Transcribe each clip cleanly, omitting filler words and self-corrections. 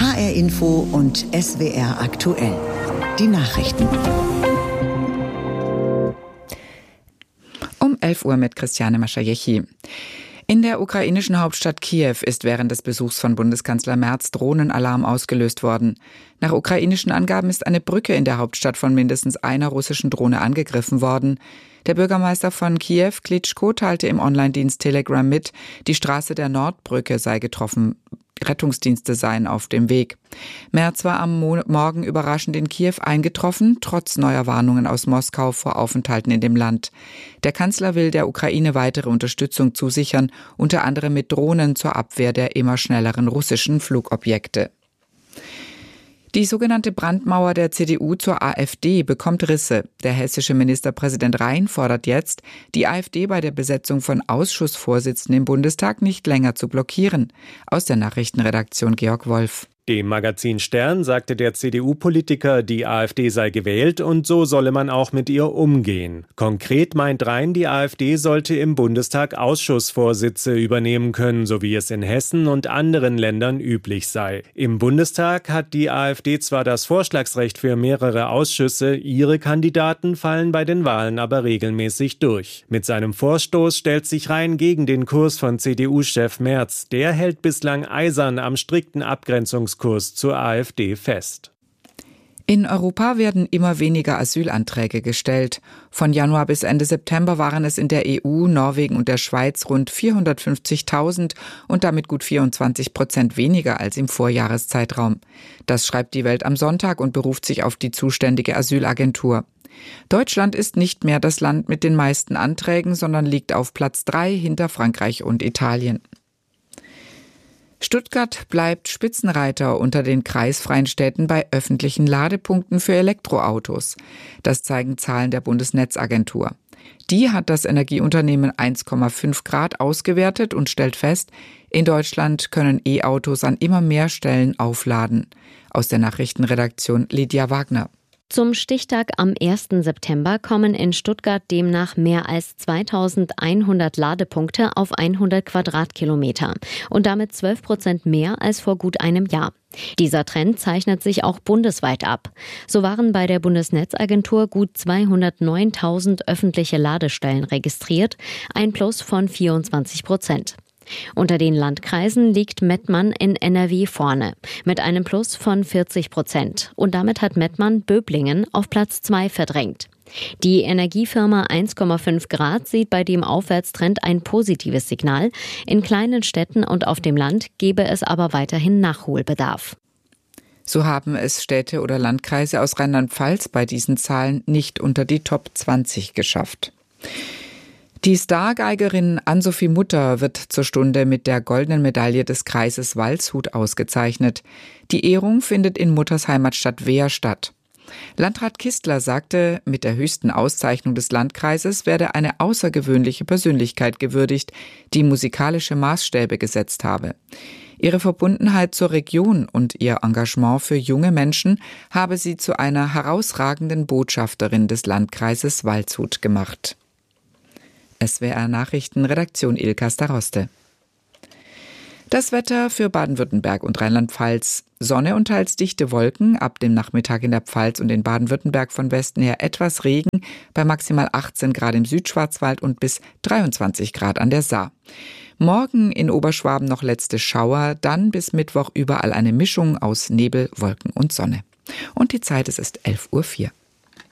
HR Info und SWR aktuell. Die Nachrichten. Um 11 Uhr mit Christiane Maschajechi. In der ukrainischen Hauptstadt Kiew ist während des Besuchs von Bundeskanzler Merz Drohnenalarm ausgelöst worden. Nach ukrainischen Angaben ist eine Brücke in der Hauptstadt von mindestens einer russischen Drohne angegriffen worden. Der Bürgermeister von Kiew, Klitschko, teilte im Online-Dienst Telegram mit, die Straße der Nordbrücke sei getroffen. Rettungsdienste seien auf dem Weg. Merz war am Morgen überraschend in Kiew eingetroffen, trotz neuer Warnungen aus Moskau vor Aufenthalten in dem Land. Der Kanzler will der Ukraine weitere Unterstützung zusichern, unter anderem mit Drohnen zur Abwehr der immer schnelleren russischen Flugobjekte. Die sogenannte Brandmauer der CDU zur AfD bekommt Risse. Der hessische Ministerpräsident Rhein fordert jetzt, die AfD bei der Besetzung von Ausschussvorsitzenden im Bundestag nicht länger zu blockieren. Aus der Nachrichtenredaktion Georg Wolf. Dem Magazin Stern sagte der CDU-Politiker, die AfD sei gewählt und so solle man auch mit ihr umgehen. Konkret meint Rhein, die AfD sollte im Bundestag Ausschussvorsitze übernehmen können, so wie es in Hessen und anderen Ländern üblich sei. Im Bundestag hat die AfD zwar das Vorschlagsrecht für mehrere Ausschüsse, ihre Kandidaten fallen bei den Wahlen aber regelmäßig durch. Mit seinem Vorstoß stellt sich Rhein gegen den Kurs von CDU-Chef Merz. Der hält bislang eisern am strikten Abgrenzungskurs zur AfD fest. In Europa werden immer weniger Asylanträge gestellt. Von Januar bis Ende September waren es in der EU, Norwegen und der Schweiz rund 450.000 und damit gut 24% weniger als im Vorjahreszeitraum. Das schreibt die Welt am Sonntag und beruft sich auf die zuständige Asylagentur. Deutschland ist nicht mehr das Land mit den meisten Anträgen, sondern liegt auf Platz 3 hinter Frankreich und Italien. Stuttgart bleibt Spitzenreiter unter den kreisfreien Städten bei öffentlichen Ladepunkten für Elektroautos. Das zeigen Zahlen der Bundesnetzagentur. Die hat das Energieunternehmen 1,5 Grad ausgewertet und stellt fest, in Deutschland können E-Autos an immer mehr Stellen aufladen. Aus der Nachrichtenredaktion Lydia Wagner. Zum Stichtag am 1. September kommen in Stuttgart demnach mehr als 2100 Ladepunkte auf 100 Quadratkilometer und damit 12% mehr als vor gut einem Jahr. Dieser Trend zeichnet sich auch bundesweit ab. So waren bei der Bundesnetzagentur gut 209.000 öffentliche Ladestellen registriert, ein Plus von 24%. Unter den Landkreisen liegt Mettmann in NRW vorne mit einem Plus von 40% und damit hat Mettmann Böblingen auf Platz 2 verdrängt. Die Energiefirma 1,5 Grad sieht bei dem Aufwärtstrend ein positives Signal. In kleinen Städten und auf dem Land gäbe es aber weiterhin Nachholbedarf. So haben es Städte oder Landkreise aus Rheinland-Pfalz bei diesen Zahlen nicht unter die Top 20 geschafft. Die Stargeigerin Ann-Sophie Mutter wird zur Stunde mit der Goldenen Medaille des Kreises Waldshut ausgezeichnet. Die Ehrung findet in Mutters Heimatstadt Wehr statt. Landrat Kistler sagte, mit der höchsten Auszeichnung des Landkreises werde eine außergewöhnliche Persönlichkeit gewürdigt, die musikalische Maßstäbe gesetzt habe. Ihre Verbundenheit zur Region und ihr Engagement für junge Menschen habe sie zu einer herausragenden Botschafterin des Landkreises Waldshut gemacht. SWR Nachrichten, Redaktion Ilka Staroste. Das Wetter für Baden-Württemberg und Rheinland-Pfalz. Sonne und teils dichte Wolken, ab dem Nachmittag in der Pfalz und in Baden-Württemberg von Westen her etwas Regen, bei maximal 18 Grad im Südschwarzwald und bis 23 Grad an der Saar. Morgen in Oberschwaben noch letzte Schauer, dann bis Mittwoch überall eine Mischung aus Nebel, Wolken und Sonne. Und die Zeit, es ist 11:04 Uhr.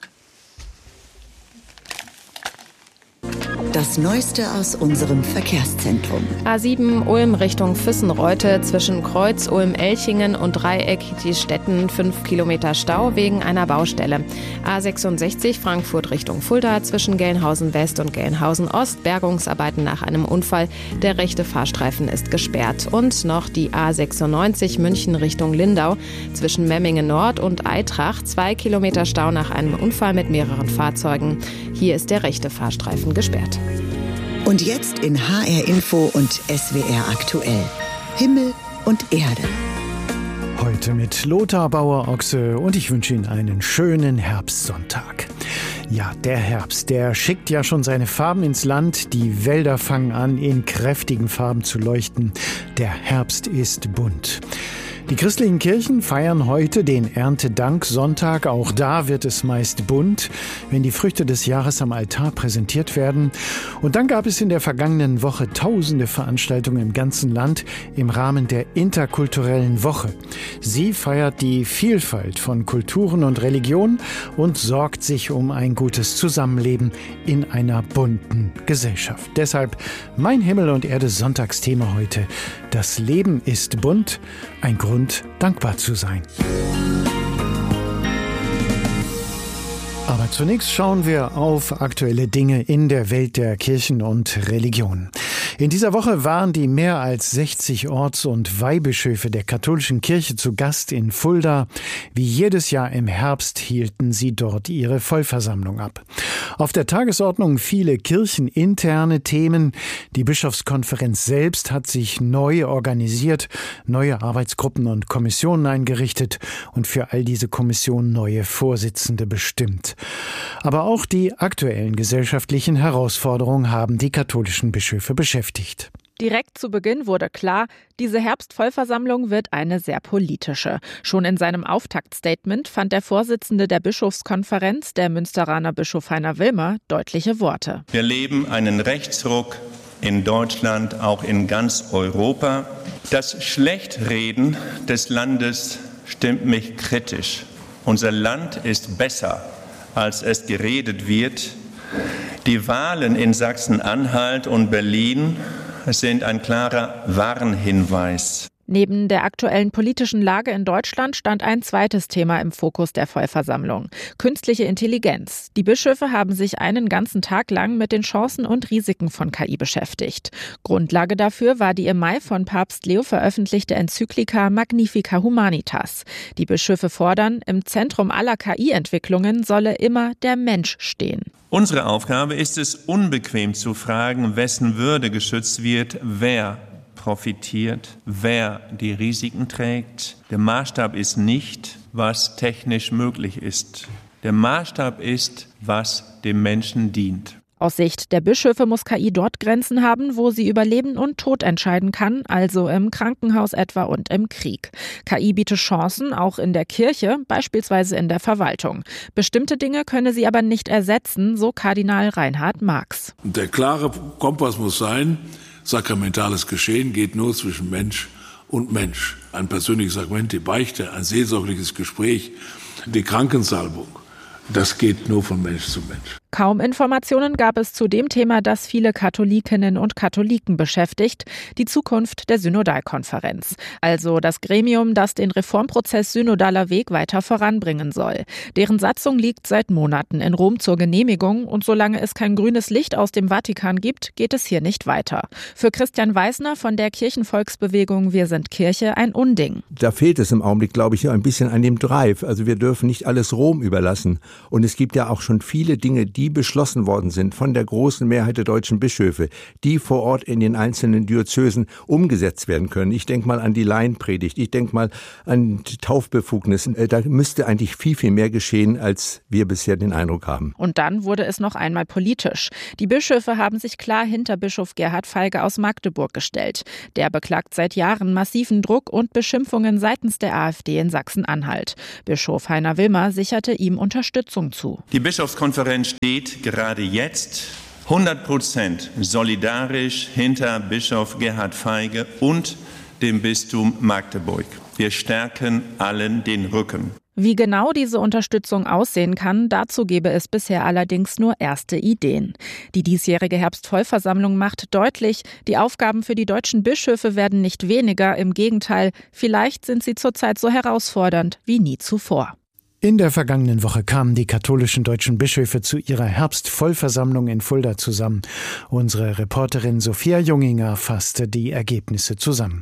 Das Neueste aus unserem Verkehrszentrum. A7 Ulm Richtung Füssenreute zwischen Kreuz Ulm-Elchingen und Dreieck Diestetten 5 Kilometer Stau wegen einer Baustelle. A66 Frankfurt Richtung Fulda zwischen Gelnhausen West und Gelnhausen Ost. Bergungsarbeiten nach einem Unfall. Der rechte Fahrstreifen ist gesperrt. Und noch die A96 München Richtung Lindau zwischen Memmingen Nord und Eitrach. 2 Kilometer Stau nach einem Unfall mit mehreren Fahrzeugen. Hier ist der rechte Fahrstreifen gesperrt. Und jetzt in HR Info und SWR aktuell. Himmel und Erde. Heute mit Lothar Bauer-Ochse und ich wünsche Ihnen einen schönen Herbstsonntag. Ja, der Herbst, der schickt ja schon seine Farben ins Land. Die Wälder fangen an, in kräftigen Farben zu leuchten. Der Herbst ist bunt. Die christlichen Kirchen feiern heute den Erntedanksonntag. Auch da wird es meist bunt, wenn die Früchte des Jahres am Altar präsentiert werden. Und dann gab es in der vergangenen Woche tausende Veranstaltungen im ganzen Land im Rahmen der interkulturellen Woche. Sie feiert die Vielfalt von Kulturen und Religionen und sorgt sich um ein gutes Zusammenleben in einer bunten Gesellschaft. Deshalb mein Himmel und Erde Sonntagsthema heute. Das Leben ist bunt, ein Grund, dankbar zu sein. Aber zunächst schauen wir auf aktuelle Dinge in der Welt der Kirchen und Religionen. In dieser Woche waren die mehr als 60 Orts- und Weihbischöfe der katholischen Kirche zu Gast in Fulda. Wie jedes Jahr im Herbst hielten sie dort ihre Vollversammlung ab. Auf der Tagesordnung viele kircheninterne Themen. Die Bischofskonferenz selbst hat sich neu organisiert, neue Arbeitsgruppen und Kommissionen eingerichtet und für all diese Kommissionen neue Vorsitzende bestimmt. Aber auch die aktuellen gesellschaftlichen Herausforderungen haben die katholischen Bischöfe beschäftigt. Direkt zu Beginn wurde klar, diese Herbstvollversammlung wird eine sehr politische. Schon in seinem Auftaktstatement fand der Vorsitzende der Bischofskonferenz, der Münsteraner Bischof Heiner Wilmer, deutliche Worte. Wir erleben einen Rechtsruck in Deutschland, auch in ganz Europa. Das Schlechtreden des Landes stimmt mich kritisch. Unser Land ist besser, als es geredet wird. Die Wahlen in Sachsen-Anhalt und Berlin sind ein klarer Warnhinweis. Neben der aktuellen politischen Lage in Deutschland stand ein zweites Thema im Fokus der Vollversammlung: künstliche Intelligenz. Die Bischöfe haben sich einen ganzen Tag lang mit den Chancen und Risiken von KI beschäftigt. Grundlage dafür war die im Mai von Papst Leo veröffentlichte Enzyklika Magnifica Humanitas. Die Bischöfe fordern, im Zentrum aller KI-Entwicklungen solle immer der Mensch stehen. Unsere Aufgabe ist es, unbequem zu fragen, wessen Würde geschützt wird, wer profitiert, wer die Risiken trägt. Der Maßstab ist nicht, was technisch möglich ist. Der Maßstab ist, was dem Menschen dient. Aus Sicht der Bischöfe muss KI dort Grenzen haben, wo sie über Leben und Tod entscheiden kann, also im Krankenhaus etwa und im Krieg. KI bietet Chancen, auch in der Kirche, beispielsweise in der Verwaltung. Bestimmte Dinge könne sie aber nicht ersetzen, so Kardinal Reinhard Marx. Der klare Kompass muss sein, sakramentales Geschehen geht nur zwischen Mensch und Mensch. Ein persönliches Sakrament, die Beichte, ein seelsorgliches Gespräch, die Krankensalbung. Das geht nur von Mensch zu Mensch. Kaum Informationen gab es zu dem Thema, das viele Katholikinnen und Katholiken beschäftigt: die Zukunft der Synodalkonferenz. Also das Gremium, das den Reformprozess Synodaler Weg weiter voranbringen soll. Deren Satzung liegt seit Monaten in Rom zur Genehmigung und solange es kein grünes Licht aus dem Vatikan gibt, geht es hier nicht weiter. Für Christian Weisner von der Kirchenvolksbewegung Wir sind Kirche ein Unding. Da fehlt es im Augenblick, glaube ich, ein bisschen an dem Drive. Also wir dürfen nicht alles Rom überlassen. Und es gibt ja auch schon viele Dinge, die beschlossen worden sind von der großen Mehrheit der deutschen Bischöfe, die vor Ort in den einzelnen Diözesen umgesetzt werden können. Ich denke mal an die Laienpredigt, ich denke mal an die Taufbefugnis. Da müsste eigentlich viel, viel mehr geschehen, als wir bisher den Eindruck haben. Und dann wurde es noch einmal politisch. Die Bischöfe haben sich klar hinter Bischof Gerhard Feige aus Magdeburg gestellt. Der beklagt seit Jahren massiven Druck und Beschimpfungen seitens der AfD in Sachsen-Anhalt. Bischof Heiner Wilmer sicherte ihm Unterstützung zu. Die Bischofskonferenz steht gerade jetzt 100% solidarisch hinter Bischof Gerhard Feige und dem Bistum Magdeburg. Wir stärken allen den Rücken. Wie genau diese Unterstützung aussehen kann, dazu gebe es bisher allerdings nur erste Ideen. Die diesjährige Herbstvollversammlung macht deutlich, die Aufgaben für die deutschen Bischöfe werden nicht weniger, im Gegenteil, vielleicht sind sie zurzeit so herausfordernd wie nie zuvor. In der vergangenen Woche kamen die katholischen deutschen Bischöfe zu ihrer Herbstvollversammlung in Fulda zusammen. Unsere Reporterin Sophia Junginger fasste die Ergebnisse zusammen.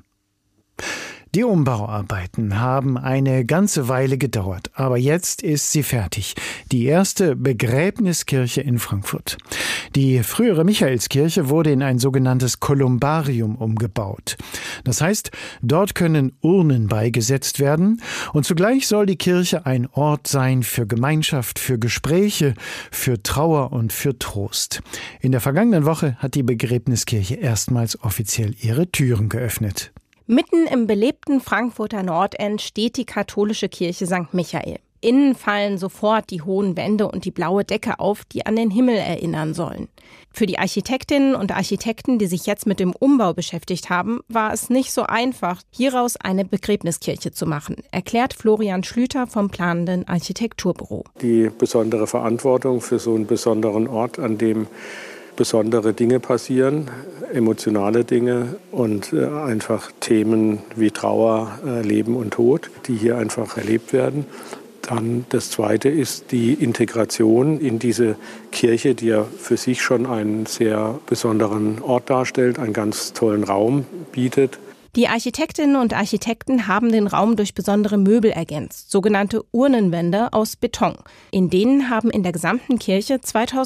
Die Umbauarbeiten haben eine ganze Weile gedauert, aber jetzt ist sie fertig. Die erste Begräbniskirche in Frankfurt. Die frühere Michaelskirche wurde in ein sogenanntes Kolumbarium umgebaut. Das heißt, dort können Urnen beigesetzt werden und zugleich soll die Kirche ein Ort sein für Gemeinschaft, für Gespräche, für Trauer und für Trost. In der vergangenen Woche hat die Begräbniskirche erstmals offiziell ihre Türen geöffnet. Mitten im belebten Frankfurter Nordend steht die katholische Kirche St. Michael. Innen fallen sofort die hohen Wände und die blaue Decke auf, die an den Himmel erinnern sollen. Für die Architektinnen und Architekten, die sich jetzt mit dem Umbau beschäftigt haben, war es nicht so einfach, hieraus eine Begräbniskirche zu machen, erklärt Florian Schlüter vom planenden Architekturbüro. Die besondere Verantwortung für so einen besonderen Ort, an dem besondere Dinge passieren, emotionale Dinge und einfach Themen wie Trauer, Leben und Tod, die hier einfach erlebt werden. Dann das Zweite ist die Integration in diese Kirche, die ja für sich schon einen sehr besonderen Ort darstellt, einen ganz tollen Raum bietet. Die Architektinnen und Architekten haben den Raum durch besondere Möbel ergänzt, sogenannte Urnenwände aus Beton. In denen haben in der gesamten Kirche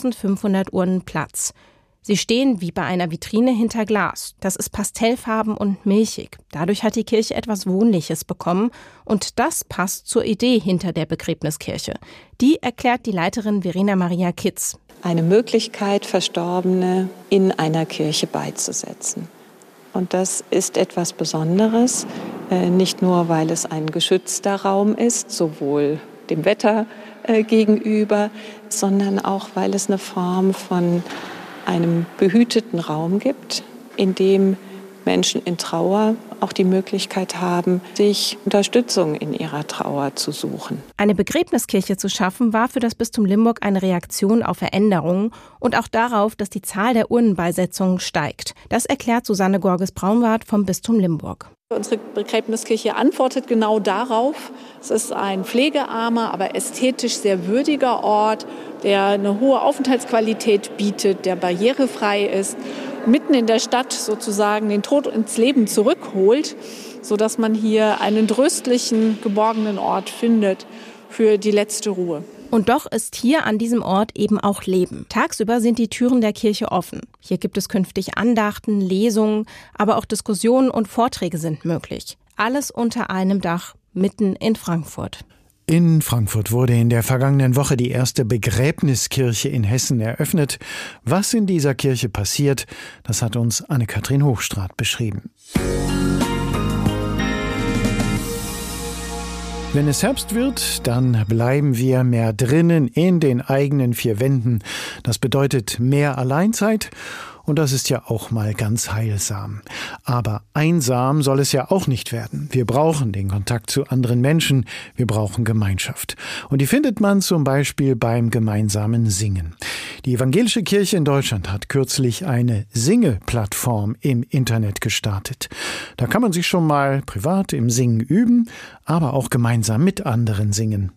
2500 Urnen Platz. Sie stehen wie bei einer Vitrine hinter Glas. Das ist pastellfarben und milchig. Dadurch hat die Kirche etwas Wohnliches bekommen und das passt zur Idee hinter der Begräbniskirche. Die erklärt die Leiterin Verena Maria Kitz. Eine Möglichkeit, Verstorbene in einer Kirche beizusetzen. Und das ist etwas Besonderes, nicht nur, weil es ein geschützter Raum ist, sowohl dem Wetter gegenüber, sondern auch, weil es eine Form von einem behüteten Raum gibt, in dem Menschen in Trauer auch die Möglichkeit haben, sich Unterstützung in ihrer Trauer zu suchen. Eine Begräbniskirche zu schaffen, war für das Bistum Limburg eine Reaktion auf Veränderungen und auch darauf, dass die Zahl der Urnenbeisetzungen steigt. Das erklärt Susanne Gorges-Braunwart vom Bistum Limburg. Unsere Begräbniskirche antwortet genau darauf. Es ist ein pflegearmer, aber ästhetisch sehr würdiger Ort, der eine hohe Aufenthaltsqualität bietet, der barrierefrei ist, mitten in der Stadt sozusagen den Tod ins Leben zurückholt, sodass man hier einen tröstlichen, geborgenen Ort findet für die letzte Ruhe. Und doch ist hier an diesem Ort eben auch Leben. Tagsüber sind die Türen der Kirche offen. Hier gibt es künftig Andachten, Lesungen, aber auch Diskussionen und Vorträge sind möglich. Alles unter einem Dach, mitten in Frankfurt. In Frankfurt wurde in der vergangenen Woche die erste Begräbniskirche in Hessen eröffnet. Was in dieser Kirche passiert, das hat uns Anne-Kathrin Hochstraat beschrieben. Wenn es Herbst wird, dann bleiben wir mehr drinnen in den eigenen vier Wänden. Das bedeutet mehr Alleinzeit und das ist ja auch mal ganz heilsam. Aber einsam soll es ja auch nicht werden. Wir brauchen den Kontakt zu anderen Menschen, wir brauchen Gemeinschaft. Und die findet man zum Beispiel beim gemeinsamen Singen. Die Evangelische Kirche in Deutschland hat kürzlich eine Singe-Plattform im Internet gestartet. Da kann man sich schon mal privat im Singen üben, aber auch gemeinsam mit anderen singen.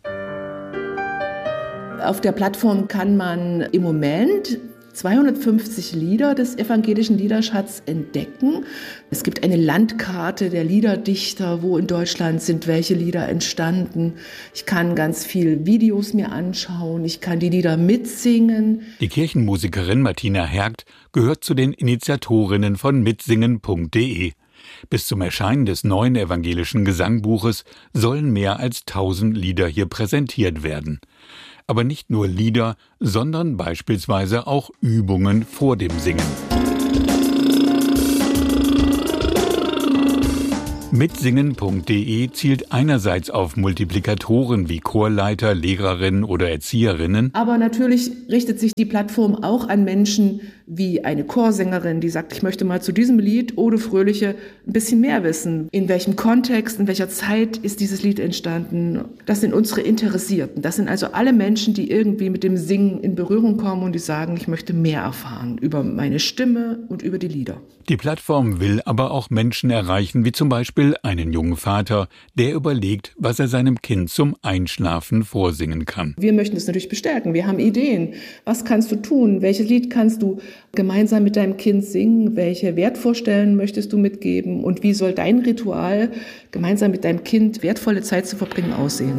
Auf der Plattform kann man im Moment 250 Lieder des evangelischen Liederschatzes entdecken. Es gibt eine Landkarte der Liederdichter, wo in Deutschland sind welche Lieder entstanden. Ich kann ganz viel Videos mir anschauen, ich kann die Lieder mitsingen. Die Kirchenmusikerin Martina Hergt gehört zu den Initiatorinnen von mitsingen.de. Bis zum Erscheinen des neuen evangelischen Gesangbuches sollen mehr als 1000 Lieder hier präsentiert werden. Aber nicht nur Lieder, sondern beispielsweise auch Übungen vor dem Singen. Mitsingen.de zielt einerseits auf Multiplikatoren wie Chorleiter, Lehrerinnen oder Erzieherinnen. Aber natürlich richtet sich die Plattform auch an Menschen wie eine Chorsängerin, die sagt, ich möchte mal zu diesem Lied Ode Fröhliche ein bisschen mehr wissen. In welchem Kontext, in welcher Zeit ist dieses Lied entstanden? Das sind unsere Interessierten. Das sind also alle Menschen, die irgendwie mit dem Singen in Berührung kommen und die sagen, ich möchte mehr erfahren über meine Stimme und über die Lieder. Die Plattform will aber auch Menschen erreichen, wie zum Beispiel einen jungen Vater, der überlegt, was er seinem Kind zum Einschlafen vorsingen kann. Wir möchten es natürlich bestärken. Wir haben Ideen. Was kannst du tun? Welches Lied kannst du gemeinsam mit deinem Kind singen? Welche Wertvorstellungen möchtest du mitgeben? Und wie soll dein Ritual, gemeinsam mit deinem Kind wertvolle Zeit zu verbringen, aussehen?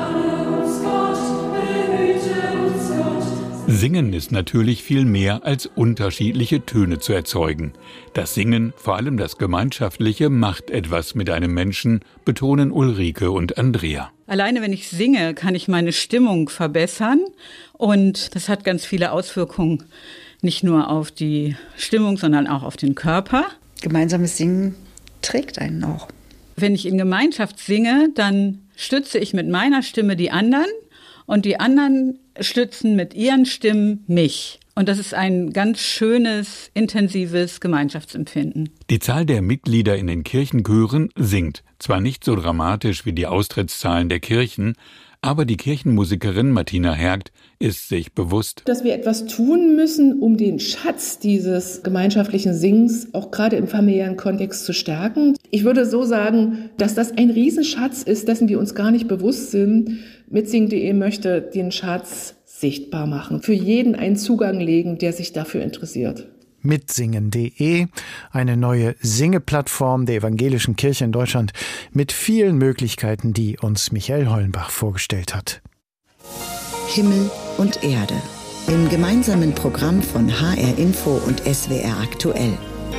Singen ist natürlich viel mehr als unterschiedliche Töne zu erzeugen. Das Singen, vor allem das Gemeinschaftliche, macht etwas mit einem Menschen, betonen Ulrike und Andrea. Alleine wenn ich singe, kann ich meine Stimmung verbessern und das hat ganz viele Auswirkungen, nicht nur auf die Stimmung, sondern auch auf den Körper. Gemeinsames Singen trägt einen auch. Wenn ich in Gemeinschaft singe, dann stütze ich mit meiner Stimme die anderen und die anderen stützen mit ihren Stimmen mich. Und das ist ein ganz schönes, intensives Gemeinschaftsempfinden. Die Zahl der Mitglieder in den Kirchenchören sinkt. Zwar nicht so dramatisch wie die Austrittszahlen der Kirchen, aber die Kirchenmusikerin Martina Hergt ist sich bewusst, dass wir etwas tun müssen, um den Schatz dieses gemeinschaftlichen Singens auch gerade im familiären Kontext zu stärken. Ich würde so sagen, dass das ein Riesenschatz ist, dessen wir uns gar nicht bewusst sind. Mitsingen.de möchte den Schatz sichtbar machen, für jeden einen Zugang legen, der sich dafür interessiert. Mitsingen.de, eine neue Singeplattform der Evangelischen Kirche in Deutschland mit vielen Möglichkeiten, die uns Michael Hollenbach vorgestellt hat. Himmel und Erde. Im gemeinsamen Programm von HR Info und SWR aktuell.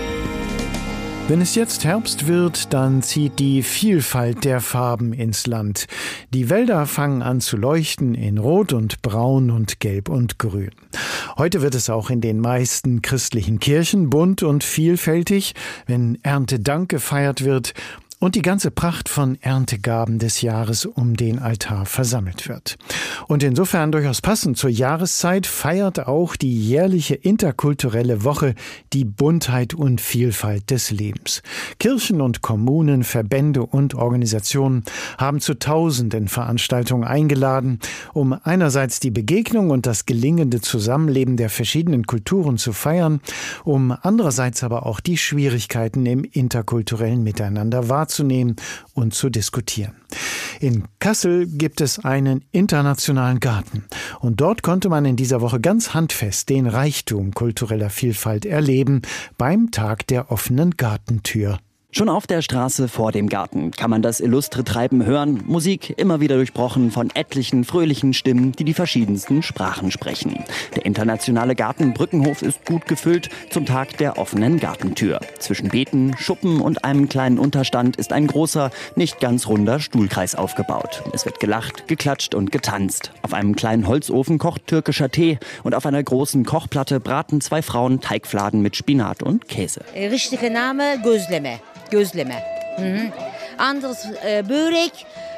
Wenn es jetzt Herbst wird, dann zieht die Vielfalt der Farben ins Land. Die Wälder fangen an zu leuchten in Rot und Braun und Gelb und Grün. Heute wird es auch in den meisten christlichen Kirchen bunt und vielfältig, wenn Erntedank gefeiert wird und die ganze Pracht von Erntegaben des Jahres um den Altar versammelt wird. Und insofern durchaus passend zur Jahreszeit feiert auch die jährliche interkulturelle Woche die Buntheit und Vielfalt des Lebens. Kirchen und Kommunen, Verbände und Organisationen haben zu Tausenden Veranstaltungen eingeladen, um einerseits die Begegnung und das gelingende Zusammenleben der verschiedenen Kulturen zu feiern, um andererseits aber auch die Schwierigkeiten im interkulturellen Miteinander wahrzunehmen und zu diskutieren. In Kassel gibt es einen internationalen Garten und dort konnte man in dieser Woche ganz handfest den Reichtum kultureller Vielfalt erleben beim Tag der offenen Gartentür. Schon auf der Straße vor dem Garten kann man das illustre Treiben hören, Musik immer wieder durchbrochen von etlichen fröhlichen Stimmen, die die verschiedensten Sprachen sprechen. Der internationale Garten Brückenhof ist gut gefüllt zum Tag der offenen Gartentür. Zwischen Beeten, Schuppen und einem kleinen Unterstand ist ein großer, nicht ganz runder Stuhlkreis aufgebaut. Es wird gelacht, geklatscht und getanzt. Auf einem kleinen Holzofen kocht türkischer Tee und auf einer großen Kochplatte braten 2 Frauen Teigfladen mit Spinat und Käse. Richtiger Name Gözleme. Gözleme. Anderes Börek,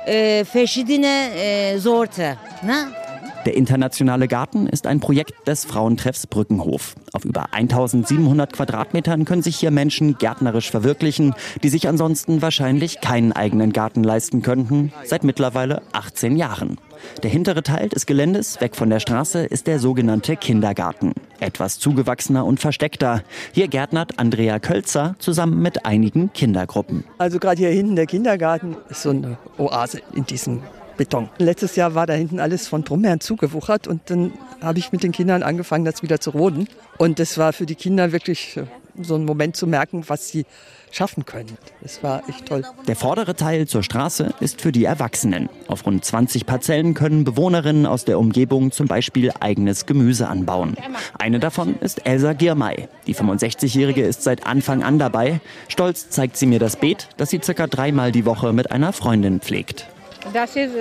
verschiedene Sorte. Ne? Der internationale Garten ist ein Projekt des Frauentreffs Brückenhof. Auf über 1700 Quadratmetern können sich hier Menschen gärtnerisch verwirklichen, die sich ansonsten wahrscheinlich keinen eigenen Garten leisten könnten, seit mittlerweile 18 Jahren. Der hintere Teil des Geländes, weg von der Straße, ist der sogenannte Kindergarten. Etwas zugewachsener und versteckter. Hier gärtnert Andrea Kölzer zusammen mit einigen Kindergruppen. Also gerade hier hinten der Kindergarten ist so eine Oase in diesem Beton. Letztes Jahr war da hinten alles von Brombeeren zugewuchert und dann habe ich mit den Kindern angefangen, das wieder zu roden. Und das war für die Kinder wirklich so ein Moment zu merken, was sie schaffen können. Das war echt toll. Der vordere Teil zur Straße ist für die Erwachsenen. Auf rund 20 Parzellen können Bewohnerinnen aus der Umgebung zum Beispiel eigenes Gemüse anbauen. Eine davon ist Elsa Girmay. Die 65-Jährige ist seit Anfang an dabei. Stolz zeigt sie mir das Beet, das sie ca. 3-mal die Woche mit einer Freundin pflegt. Das ist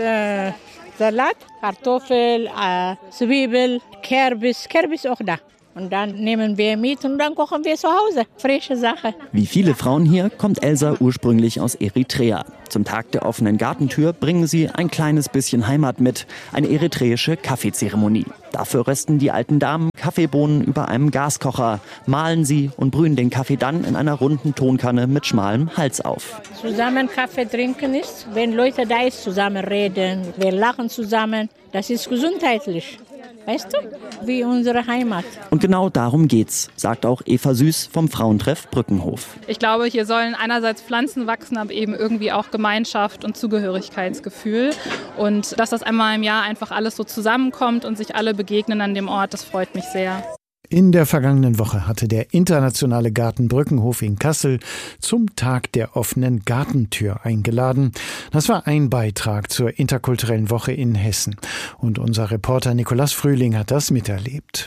Salat, Kartoffel, Zwiebel, Kürbis auch da. Und dann nehmen wir mit und dann kochen wir zu Hause. Frische Sache. Wie viele Frauen hier kommt Elsa ursprünglich aus Eritrea. Zum Tag der offenen Gartentür bringen sie ein kleines bisschen Heimat mit. Eine eritreische Kaffeezeremonie. Dafür rösten die alten Damen Kaffeebohnen über einem Gaskocher, mahlen sie und brühen den Kaffee dann in einer runden Tonkanne mit schmalem Hals auf. Zusammen Kaffee trinken ist, wenn Leute da ist, zusammen reden, wir lachen zusammen. Das ist gesundheitlich. Weißt du, wie unsere Heimat. Und genau darum geht's, sagt auch Eva Süß vom Frauentreff Brückenhof. Ich glaube, hier sollen einerseits Pflanzen wachsen, aber eben irgendwie auch Gemeinschaft und Zugehörigkeitsgefühl. Und dass das einmal im Jahr einfach alles so zusammenkommt und sich alle begegnen an dem Ort, das freut mich sehr. In der vergangenen Woche hatte der internationale Garten Brückenhof in Kassel zum Tag der offenen Gartentür eingeladen. Das war ein Beitrag zur interkulturellen Woche in Hessen. Und unser Reporter Nikolaus Frühling hat das miterlebt.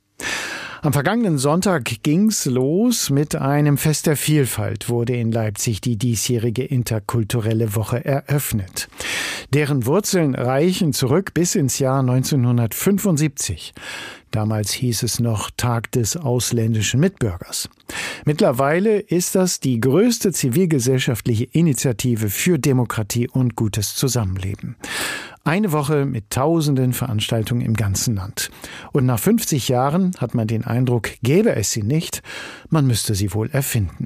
Am vergangenen Sonntag ging's los. Mit einem Fest der Vielfalt wurde in Leipzig die diesjährige interkulturelle Woche eröffnet. Deren Wurzeln reichen zurück bis ins Jahr 1975. Damals hieß es noch Tag des ausländischen Mitbürgers. Mittlerweile ist das die größte zivilgesellschaftliche Initiative für Demokratie und gutes Zusammenleben. Eine Woche mit tausenden Veranstaltungen im ganzen Land. Und nach 50 Jahren hat man den Eindruck, gäbe es sie nicht, man müsste sie wohl erfinden.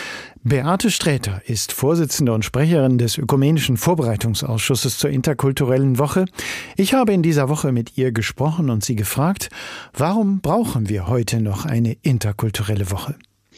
Beate Sträter ist Vorsitzende und Sprecherin des Ökumenischen Vorbereitungsausschusses zur interkulturellen Woche. Ich habe in dieser Woche mit ihr gesprochen und sie gefragt, warum brauchen wir heute noch eine interkulturelle Woche?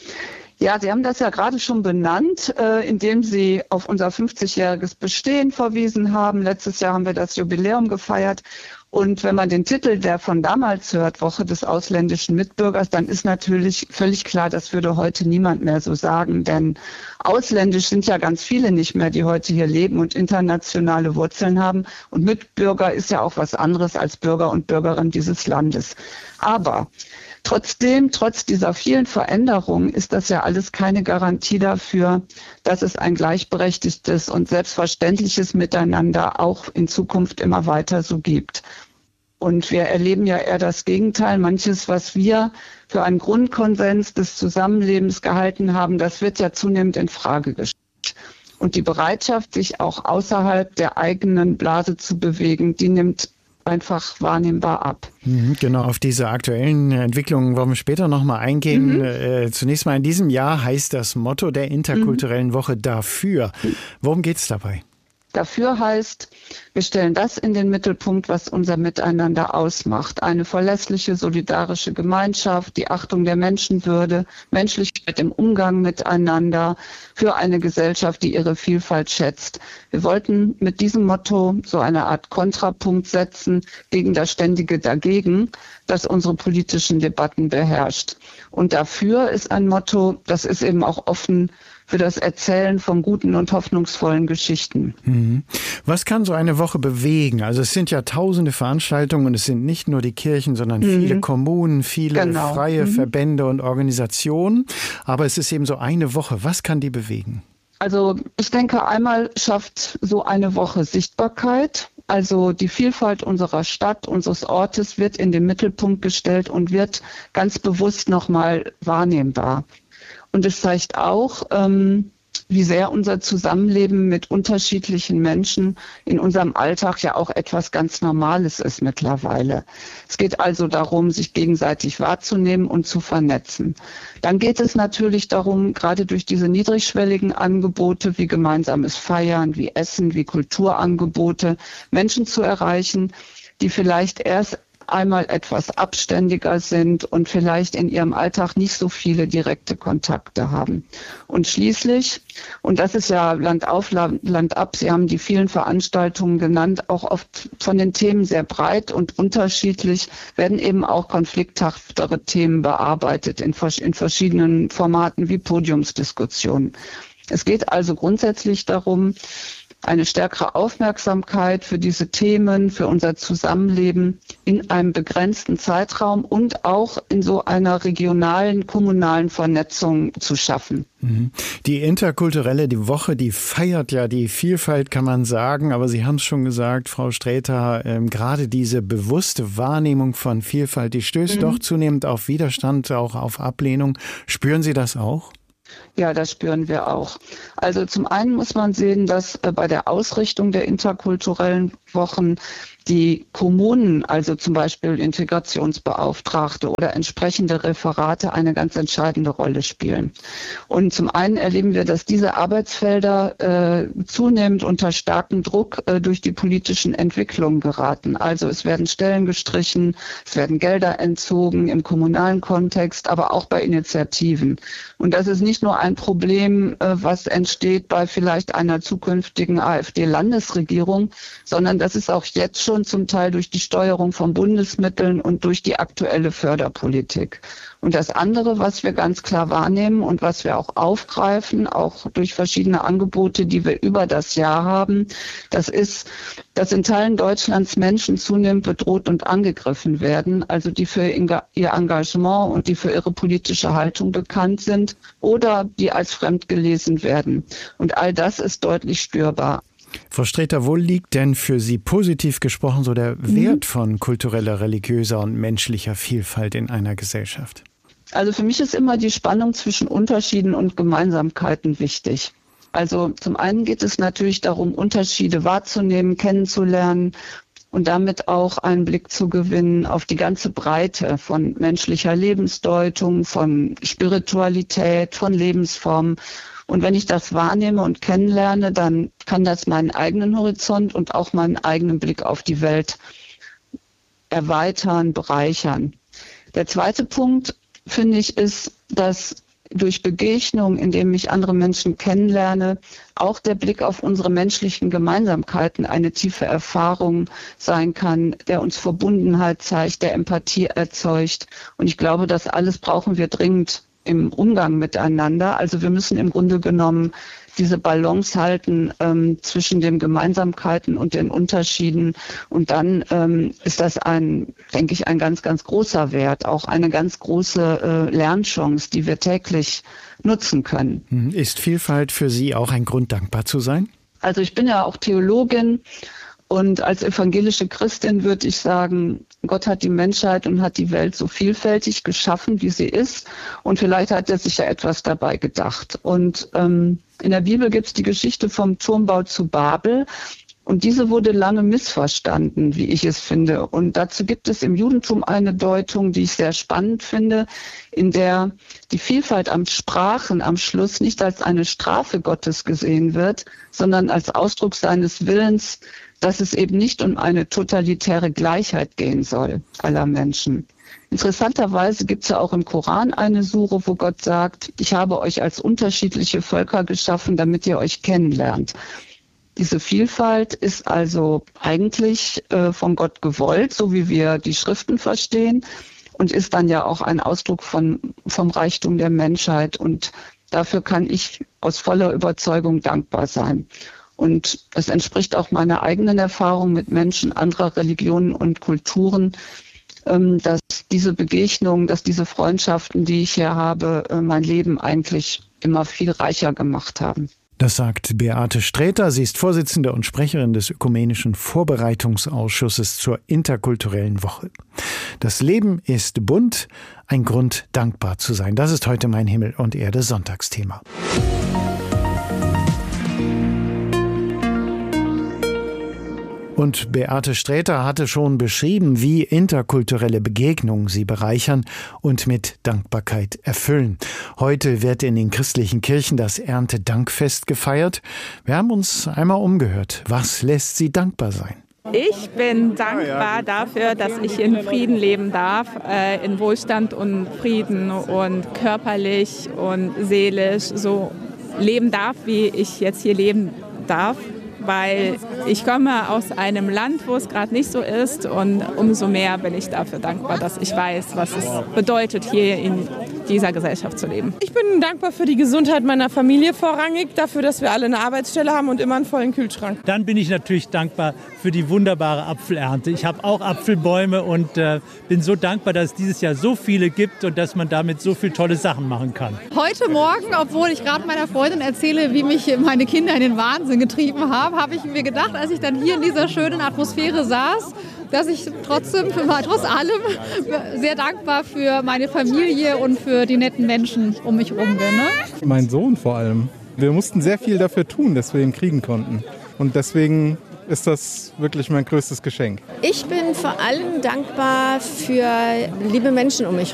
Ja, Sie haben das ja gerade schon benannt, indem Sie auf unser 50-jähriges Bestehen verwiesen haben. Letztes Jahr haben wir das Jubiläum gefeiert. Und wenn man den Titel, der von damals hört, Woche des ausländischen Mitbürgers, dann ist natürlich völlig klar, das würde heute niemand mehr so sagen. Denn ausländisch sind ja ganz viele nicht mehr, die heute hier leben und internationale Wurzeln haben. Und Mitbürger ist ja auch was anderes als Bürger und Bürgerin dieses Landes. Aber trotzdem, trotz dieser vielen Veränderungen, ist das ja alles keine Garantie dafür, dass es ein gleichberechtigtes und selbstverständliches Miteinander auch in Zukunft immer weiter so gibt. Und wir erleben ja eher das Gegenteil. Manches, was wir für einen Grundkonsens des Zusammenlebens gehalten haben, das wird ja zunehmend in Frage gestellt. Und die Bereitschaft, sich auch außerhalb der eigenen Blase zu bewegen, die nimmt einfach wahrnehmbar ab. Genau, auf diese aktuellen Entwicklungen wollen wir später nochmal eingehen. Zunächst mal in diesem Jahr heißt das Motto der interkulturellen Woche dafür. Worum geht es dabei? Dafür heißt, wir stellen das in den Mittelpunkt, was unser Miteinander ausmacht. Eine verlässliche, solidarische Gemeinschaft, die Achtung der Menschenwürde, Menschlichkeit im Umgang miteinander, für eine Gesellschaft, die ihre Vielfalt schätzt. Wir wollten mit diesem Motto so eine Art Kontrapunkt setzen gegen das ständige Dagegen, das unsere politischen Debatten beherrscht. Und dafür ist ein Motto, das ist eben auch offen für das Erzählen von guten und hoffnungsvollen Geschichten. Was kann so eine Woche bewegen? Also es sind ja tausende Veranstaltungen und es sind nicht nur die Kirchen, sondern viele Kommunen, viele freie Verbände und Organisationen. Aber es ist eben so eine Woche. Was kann die bewegen? Also ich denke, einmal schafft so eine Woche Sichtbarkeit. Also die Vielfalt unserer Stadt, unseres Ortes wird in den Mittelpunkt gestellt und wird ganz bewusst nochmal wahrnehmbar. Und es zeigt auch, wie sehr unser Zusammenleben mit unterschiedlichen Menschen in unserem Alltag ja auch etwas ganz Normales ist mittlerweile. Es geht also darum, sich gegenseitig wahrzunehmen und zu vernetzen. Dann geht es natürlich darum, gerade durch diese niedrigschwelligen Angebote wie gemeinsames Feiern, wie Essen, wie Kulturangebote, Menschen zu erreichen, die vielleicht erst einmal etwas abständiger sind und vielleicht in ihrem Alltag nicht so viele direkte Kontakte haben. Und schließlich, und das ist ja Land auf, Land ab, Sie haben die vielen Veranstaltungen genannt, auch oft von den Themen sehr breit und unterschiedlich, werden eben auch konflikthaftere Themen bearbeitet in verschiedenen Formaten wie Podiumsdiskussionen. Es geht also grundsätzlich darum, eine stärkere Aufmerksamkeit für diese Themen, für unser Zusammenleben in einem begrenzten Zeitraum und auch in so einer regionalen, kommunalen Vernetzung zu schaffen. Die interkulturelle Woche, die feiert ja die Vielfalt, kann man sagen. Aber Sie haben es schon gesagt, Frau Sträter, gerade diese bewusste Wahrnehmung von Vielfalt, die stößt doch zunehmend auf Widerstand, auch auf Ablehnung. Spüren Sie das auch? Ja, das spüren wir auch. Also zum einen muss man sehen, dass bei der Ausrichtung der interkulturellen Wochen die Kommunen, also zum Beispiel Integrationsbeauftragte oder entsprechende Referate, eine ganz entscheidende Rolle spielen. Und zum einen erleben wir, dass diese Arbeitsfelder zunehmend unter starkem Druck durch die politischen Entwicklungen geraten. Also es werden Stellen gestrichen, es werden Gelder entzogen im kommunalen Kontext, aber auch bei Initiativen. Und das ist nicht nur ein Problem, was entsteht bei vielleicht einer zukünftigen AfD-Landesregierung, sondern das ist auch jetzt schon zum Teil durch die Steuerung von Bundesmitteln und durch die aktuelle Förderpolitik. Und das andere, was wir ganz klar wahrnehmen und was wir auch aufgreifen, auch durch verschiedene Angebote, die wir über das Jahr haben, das ist, dass in Teilen Deutschlands Menschen zunehmend bedroht und angegriffen werden, also die für ihr Engagement und die für ihre politische Haltung bekannt sind oder die als fremd gelesen werden. Und all das ist deutlich spürbar. Frau Streter, wo liegt denn für Sie positiv gesprochen so der Wert von kultureller, religiöser und menschlicher Vielfalt in einer Gesellschaft? Also für mich ist immer die Spannung zwischen Unterschieden und Gemeinsamkeiten wichtig. Also zum einen geht es natürlich darum, Unterschiede wahrzunehmen, kennenzulernen und damit auch einen Blick zu gewinnen auf die ganze Breite von menschlicher Lebensdeutung, von Spiritualität, von Lebensformen. Und wenn ich das wahrnehme und kennenlerne, dann kann das meinen eigenen Horizont und auch meinen eigenen Blick auf die Welt erweitern, bereichern. Der zweite Punkt, finde ich, ist, dass durch Begegnung, indem ich andere Menschen kennenlerne, auch der Blick auf unsere menschlichen Gemeinsamkeiten eine tiefe Erfahrung sein kann, der uns Verbundenheit zeigt, der Empathie erzeugt. Und ich glaube, das alles brauchen wir dringend im Umgang miteinander. Also wir müssen im Grunde genommen diese Balance halten zwischen den Gemeinsamkeiten und den Unterschieden. Und dann ist das denke ich, ein ganz, ganz großer Wert, auch eine ganz große Lernchance, die wir täglich nutzen können. Ist Vielfalt für Sie auch ein Grund, dankbar zu sein? Also ich bin ja auch Theologin. Und als evangelische Christin würde ich sagen, Gott hat die Menschheit und hat die Welt so vielfältig geschaffen, wie sie ist. Und vielleicht hat er sich ja etwas dabei gedacht. Und in der Bibel gibt es die Geschichte vom Turmbau zu Babel. Und diese wurde lange missverstanden, wie ich es finde. Und dazu gibt es im Judentum eine Deutung, die ich sehr spannend finde, in der die Vielfalt an Sprachen am Schluss nicht als eine Strafe Gottes gesehen wird, sondern als Ausdruck seines Willens, dass es eben nicht um eine totalitäre Gleichheit gehen soll aller Menschen. Interessanterweise gibt es ja auch im Koran eine Sure, wo Gott sagt, ich habe euch als unterschiedliche Völker geschaffen, damit ihr euch kennenlernt. Diese Vielfalt ist also eigentlich von Gott gewollt, so wie wir die Schriften verstehen, und ist dann ja auch ein Ausdruck vom Reichtum der Menschheit. Und dafür kann ich aus voller Überzeugung dankbar sein. Und es entspricht auch meiner eigenen Erfahrung mit Menschen anderer Religionen und Kulturen, dass diese Begegnungen, dass diese Freundschaften, die ich hier habe, mein Leben eigentlich immer viel reicher gemacht haben. Das sagt Beate Sträter. Sie ist Vorsitzende und Sprecherin des Ökumenischen Vorbereitungsausschusses zur interkulturellen Woche. Das Leben ist bunt, ein Grund, dankbar zu sein. Das ist heute mein Himmel und Erde Sonntagsthema. Und Beate Sträter hatte schon beschrieben, wie interkulturelle Begegnungen sie bereichern und mit Dankbarkeit erfüllen. Heute wird in den christlichen Kirchen das Erntedankfest gefeiert. Wir haben uns einmal umgehört. Was lässt Sie dankbar sein? Ich bin dankbar dafür, dass ich in Frieden leben darf, in Wohlstand und Frieden und körperlich und seelisch so leben darf, wie ich jetzt hier leben darf. Weil ich komme aus einem Land, wo es gerade nicht so ist, und umso mehr bin ich dafür dankbar, dass ich weiß, was es bedeutet, hier in dieser Gesellschaft zu leben. Ich bin dankbar für die Gesundheit meiner Familie vorrangig, dafür, dass wir alle eine Arbeitsstelle haben und immer einen vollen Kühlschrank. Dann bin ich natürlich dankbar für die wunderbare Apfelernte. Ich habe auch Apfelbäume und bin so dankbar, dass es dieses Jahr so viele gibt und dass man damit so viele tolle Sachen machen kann. Heute Morgen, obwohl ich gerade meiner Freundin erzähle, wie mich meine Kinder in den Wahnsinn getrieben haben, habe ich mir gedacht, als ich dann hier in dieser schönen Atmosphäre saß, dass ich trotz allem sehr dankbar für meine Familie und für die netten Menschen um mich herum bin. Ne? Mein Sohn vor allem. Wir mussten sehr viel dafür tun, dass wir ihn kriegen konnten. Und deswegen ist das wirklich mein größtes Geschenk. Ich bin vor allem dankbar für liebe Menschen um mich